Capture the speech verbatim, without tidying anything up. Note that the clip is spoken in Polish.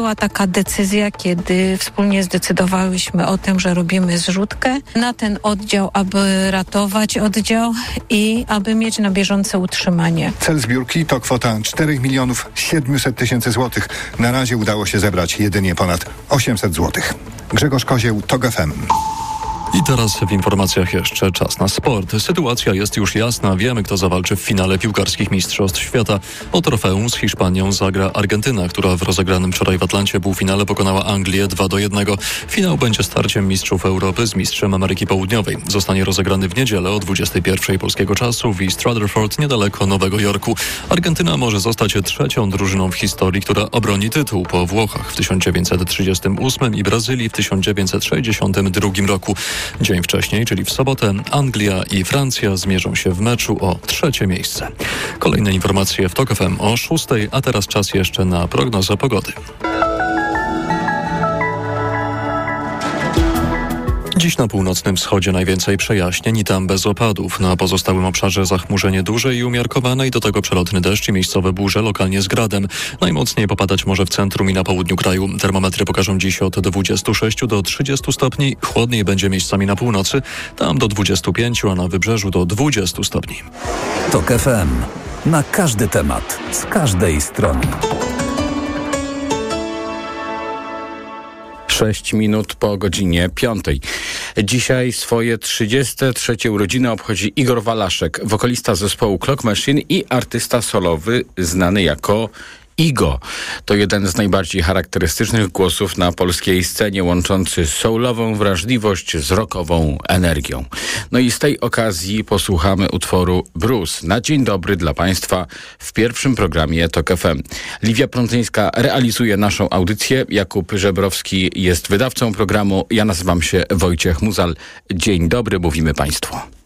Była taka decyzja, kiedy wspólnie zdecydowałyśmy o tym, że robimy zrzutkę na ten oddział, aby ratować oddział i aby mieć na bieżące utrzymanie. Cel zbiórki to kwota cztery miliony siedemset tysięcy złotych. Na razie udało się zebrać jedynie ponad osiemset złotych. Grzegorz Kozieł, TOG F M. I teraz w informacjach jeszcze czas na sport. Sytuacja jest już jasna. Wiemy, kto zawalczy w finale piłkarskich Mistrzostw Świata. O trofeum z Hiszpanią zagra Argentyna, która w rozegranym wczoraj w Atlancie półfinale pokonała Anglię dwa do jednego. Finał będzie starciem mistrzów Europy z mistrzem Ameryki Południowej. Zostanie rozegrany w niedzielę o dwudziestej pierwszej polskiego czasu w East Rutherford, niedaleko Nowego Jorku. Argentyna może zostać trzecią drużyną w historii, która obroni tytuł po Włochach w tysiąc dziewięćset trzydziestym ósmym i Brazylii w tysiąc dziewięćset sześćdziesiątym drugim roku. Dzień wcześniej, czyli w sobotę, Anglia i Francja zmierzą się w meczu o trzecie miejsce. Kolejne informacje w TOG F M o szóstej, a teraz czas jeszcze na prognozę pogody. Dziś na północnym wschodzie najwięcej przejaśnień i tam bez opadów. Na pozostałym obszarze zachmurzenie duże i umiarkowane i do tego przelotny deszcz i miejscowe burze, lokalnie z gradem. Najmocniej popadać może w centrum i na południu kraju. Termometry pokażą dziś od dwudziestu sześciu do trzydziestu stopni. Chłodniej będzie miejscami na północy, tam do dwudziestu pięciu, a na wybrzeżu do dwudziestu stopni. TOG F M. Na każdy temat, z każdej strony. Sześć minut po godzinie piątej. Dzisiaj swoje trzydzieste trzecie urodziny obchodzi Igor Walaszek, wokalista zespołu Clock Machine i artysta solowy znany jako Igo. To jeden z najbardziej charakterystycznych głosów na polskiej scenie, łączący soulową wrażliwość z rockową energią. No i z tej okazji posłuchamy utworu Bruce. Na dzień dobry dla Państwa w pierwszym programie TOG F M. Liwia Prądzyńska realizuje naszą audycję. Jakub Żebrowski jest wydawcą programu. Ja nazywam się Wojciech Muzal. Dzień dobry, mówimy Państwu.